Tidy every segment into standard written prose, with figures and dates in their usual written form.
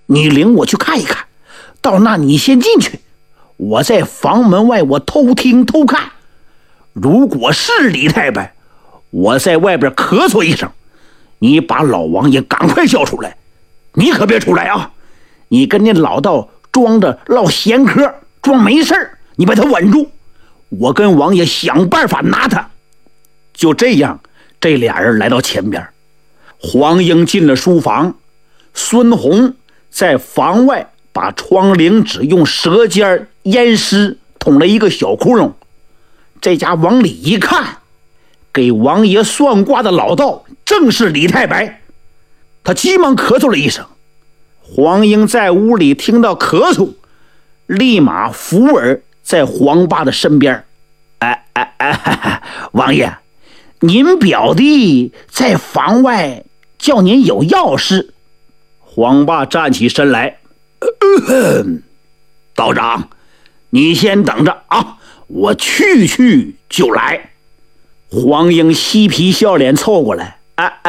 你领我去看一看。到那你先进去，我在房门外我偷听偷看。如果是李太白，我在外边咳嗽一声，你把老王爷赶快叫出来。你可别出来啊！你跟那老道装着唠闲嗑，装没事，你把他稳住。我跟王爷想办法拿他。就这样，这俩人来到前边。黄英进了书房，孙红在房外把窗棂纸用舌尖淹湿，捅了一个小窟窿。这家往里一看，给王爷算卦的老道正是李太白。他急忙咳嗽了一声。黄英在屋里听到咳嗽，立马伏耳在黄爸的身边。王爷，您表弟在房外叫您有要事。黄爸站起身来，道长，你先等着啊，我去就来。黄英嬉皮笑脸凑过来，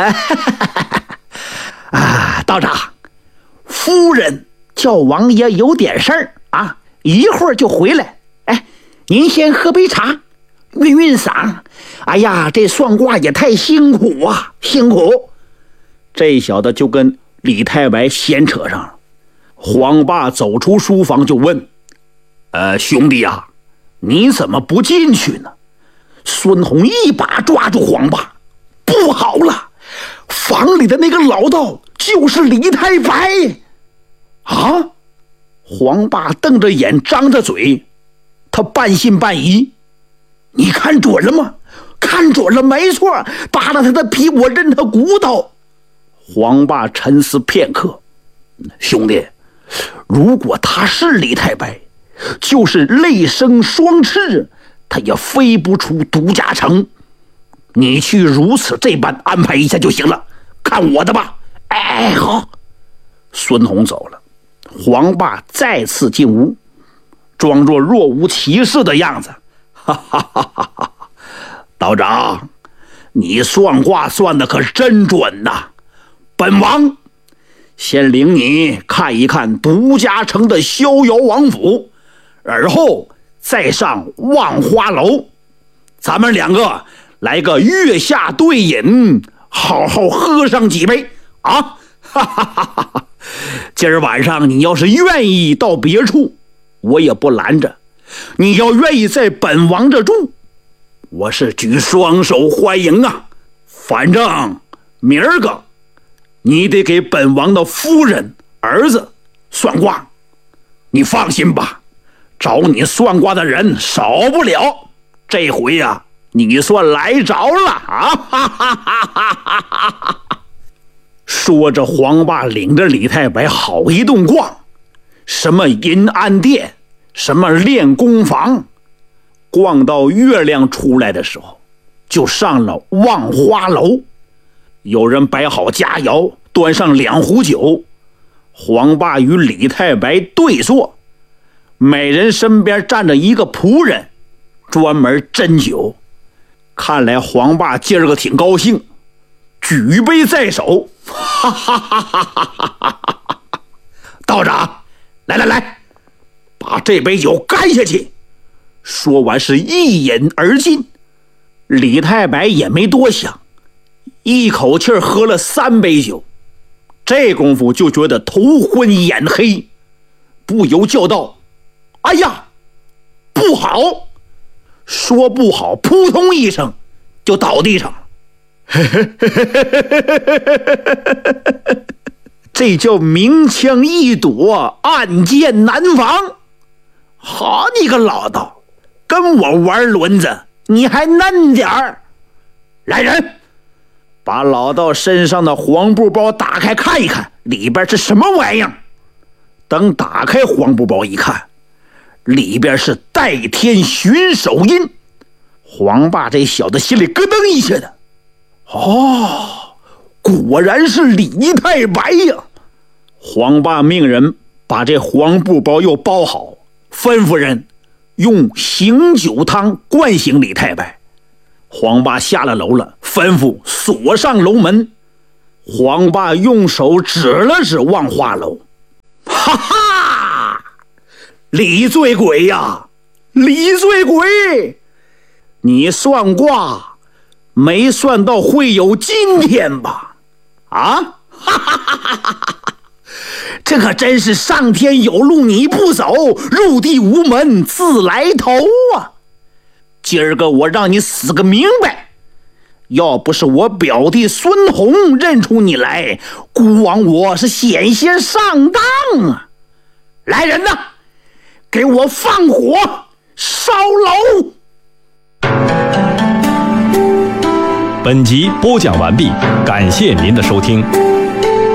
道长，夫人叫王爷有点事儿啊，一会儿就回来。您先喝杯茶，晕嗓。哎呀，这算卦也太辛苦啊，辛苦。这小子就跟李太白闲扯上了。黄爸走出书房就问：兄弟啊，你怎么不进去呢？孙红一把抓住黄爸，不好了，房里的那个老道就是李太白啊！黄爸瞪着眼张着嘴，他半信半疑。你看准了吗？看准了，没错，扒了他的皮，我认他骨头。黄爸沉思片刻，兄弟，如果他是李太白，就是泪生双翅，他也飞不出独家城。你去如此这般安排一下就行了，看我的吧。好。孙红走了，黄爸再次进屋，装作若无其事的样子。道长，你算卦算的可真准呐！本王先领你看一看独家城的逍遥王府，而后再上万花楼，咱们两个来个月下对饮，好好喝上几杯啊！今儿晚上你要是愿意到别处，我也不拦着；你要愿意在本王这住，我是举双手欢迎啊！反正明儿个你得给本王的夫人儿子算卦，你放心吧，找你算卦的人少不了，这回呀，你算来着了啊！说着，黄爸领着李太白好一顿逛，什么银安殿，什么练功房，逛到月亮出来的时候，就上了望花楼。有人摆好佳肴，端上2壶酒，黄爸与李太白对坐，每人身边站着一个仆人，专门斟酒。看来黄爸今儿个挺高兴，举杯在手，道长，来，把这杯酒干下去。说完是一饮而尽。李太白也没多想，一口气喝了3杯酒，这功夫就觉得头昏眼黑，不由叫道：哎呀，不好！说不好，扑通一声就倒地上了。这叫明枪易躲，暗箭难防。好你个老道，跟我玩轮子，你还嫩点儿！来人，把老道身上的黄布包打开看一看，里边是什么玩意儿。等打开黄布包一看，里边是代天巡守印。黄爸这小子心里咯噔一下的，果然是李太白呀！黄爸命人把这黄布包又包好，吩咐人用醒酒汤灌醒李太白。黄爸下了楼了，吩咐锁上楼门。黄爸用手指了指望花楼， 哈哈，李醉鬼呀，李醉鬼，你算卦没算到会有今天吧？啊，哈哈哈哈哈哈！这可真是上天有路你不走，入地无门自来投啊！今儿个我让你死个明白！要不是我表弟孙红认出你来，孤王我是险些上当啊！来人呐，给我放火烧楼！ 本集播讲完毕，感谢您的收听。